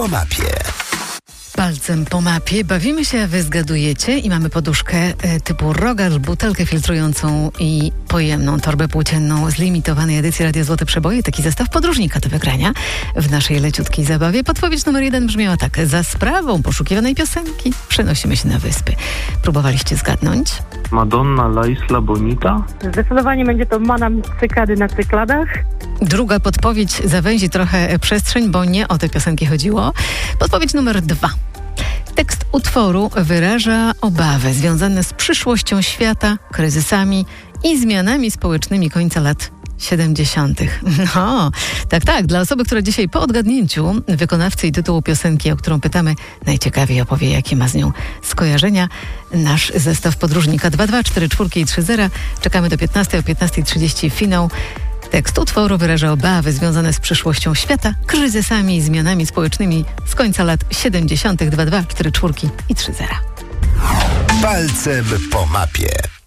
Po mapie. Palcem po mapie bawimy się, a wy zgadujecie i mamy poduszkę typu rogal, butelkę filtrującą i pojemną torbę płócienną z limitowanej edycji Radia Złote Przeboje. Taki zestaw podróżnika do wygrania w naszej leciutkiej zabawie. Podpowiedź numer 1 brzmiała tak. Za sprawą poszukiwanej piosenki przenosimy się na wyspy. Próbowaliście zgadnąć? Madonna, La Isla Bonita. Zdecydowanie będzie to Manam Cykady na Cykladach. Druga podpowiedź zawęzi trochę przestrzeń, bo nie o te piosenki chodziło. Podpowiedź numer 2. Tekst utworu wyraża obawy związane z przyszłością świata, kryzysami i zmianami społecznymi końca lat 70. No, tak. Dla osoby, która dzisiaj po odgadnięciu wykonawcy i tytułu piosenki, o którą pytamy, najciekawiej opowie, jakie ma z nią skojarzenia, nasz zestaw podróżnika 224 i 30. Czekamy do 15, o 15:30 finał. Tekst utworu wyraża obawy związane z przyszłością świata, kryzysami i zmianami społecznymi z końca lat 70. 224 i 30. Palcem po mapie.